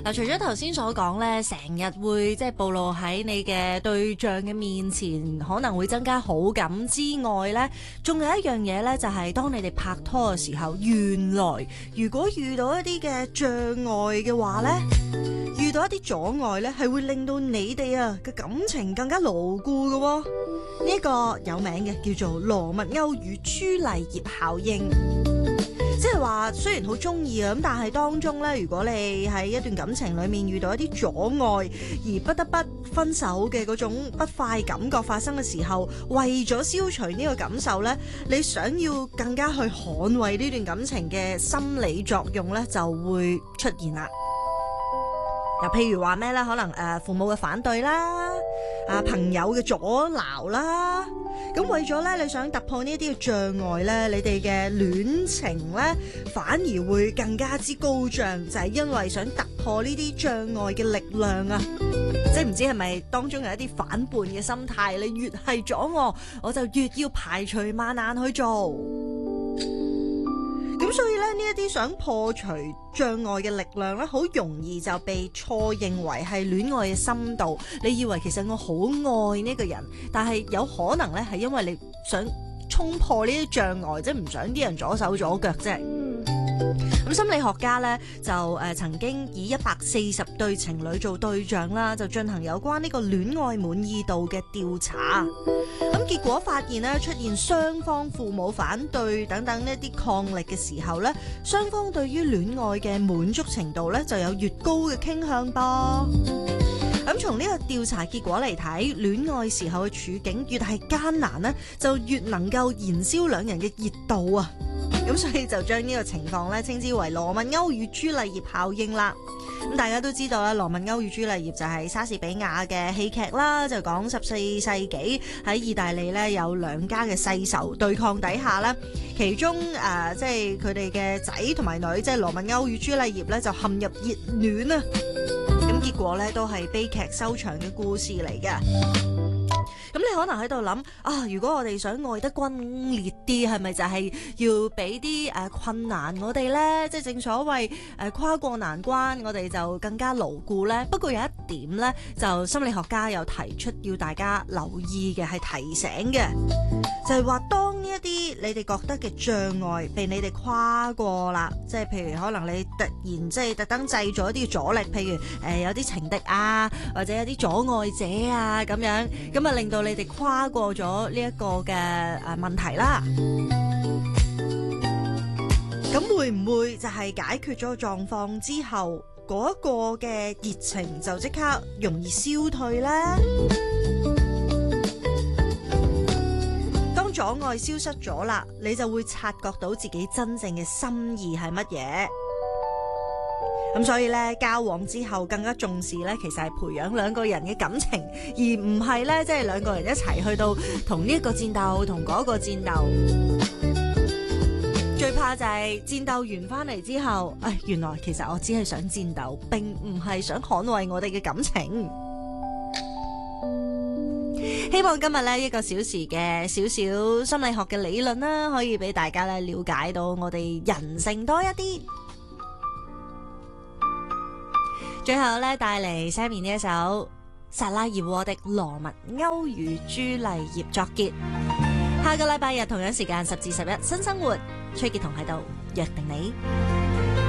嗱，除咗頭先所講咧，成日會即係暴露喺你嘅對象嘅面前，可能會增加好感之外咧，仲有一樣嘢咧，就係當你哋拍拖嘅時候，原來如果遇到一啲嘅障礙嘅話咧，遇到一啲阻礙咧，係會令到你哋嘅感情更加牢固嘅喎。呢一個有名嘅叫做羅密歐與朱麗葉效應。即係話，雖然好中意啊，咁但係當中咧，如果你喺一段感情裏面遇到一啲阻礙，而不得不分手嘅嗰種不快感覺發生嘅時候，為咗消除呢個感受咧，你想要更加去捍衛呢段感情嘅心理作用咧，就會出現啦。嗱，譬如話咩咧？可能父母嘅反對啦，朋友嘅阻撓啦，咁為咗咧你想突破呢一啲嘅障礙咧，你哋嘅戀情咧反而會更加之高漲，就係因為想突破呢啲障礙嘅力量啊！即係唔知係咪當中有一啲反叛嘅心態？你越係阻我就越要排除萬難去做。咁所以咧，呢一啲想破除障礙嘅力量咧，好容易就被錯認為係戀愛嘅深度。你以為其實我好愛呢個人，但係有可能咧係因為你想衝破呢啲障礙，即係唔想啲人阻手阻腳啫。咁心理學家咧就曾經以140對情侶做對象啦，就進行有關呢個戀愛滿意度嘅調查。咁結果發現咧，出現雙方父母反對等等呢啲抗力嘅時候咧，雙方對於戀愛嘅滿足程度咧就有越高嘅傾向噃。咁從呢個調查結果嚟睇，戀愛時候嘅處境越係艱難呢，就越能夠燃燒兩人嘅熱度啊！咁所以就將呢個情況咧稱之為羅密歐與朱麗葉效應啦。咁大家都知道啦，羅密歐與朱麗葉就係莎士比亞嘅戲劇啦，就講14世紀喺意大利咧有兩家嘅世仇對抗底下咧，其中即係佢哋嘅仔同埋女，即係羅密歐與朱麗葉咧就陷入熱戀啊！咁結果咧都係悲劇收場嘅故事嚟嘅。咁你可能喺度諗啊，如果我哋想愛得轟烈啲，係咪就係要俾啲困難我哋呢？即係正所謂跨過難關，我哋就更加牢固呢。不過有一點呢，就心理學家有提出要大家留意嘅，係提醒嘅，就係話當呢一啲你哋覺得嘅障礙被你哋跨過啦，即係譬如可能你突然即係特登製咗一啲阻力，譬如有啲情敵啊，或者有啲阻礙者啊咁樣，咁啊令到你哋跨過咗呢一個嘅問題啦。咁會唔會就係解決咗狀況之後，嗰一個嘅熱情就即刻容易消退呢？當阻礙消失咗啦，你就會察覺到自己真正嘅心意係乜嘢。咁所以咧，交往之後更加重視咧，其實係培養兩個人嘅感情，而唔係咧，即係兩個人一齊去到同呢一個戰鬥，同嗰個戰鬥。最怕就係戰鬥完翻嚟之後，原來其實我只係想戰鬥，並唔係想捍衛我哋嘅感情。希望今日呢一個小時嘅少少心理學嘅理論啦，可以俾大家咧了解到我哋人性多一啲。最後咧，帶嚟 Sammy 呢一首薩拉熱窩的羅密歐與朱麗葉作結。下個禮拜日同樣時間10至11，新生活崔潔彤喺度約定你。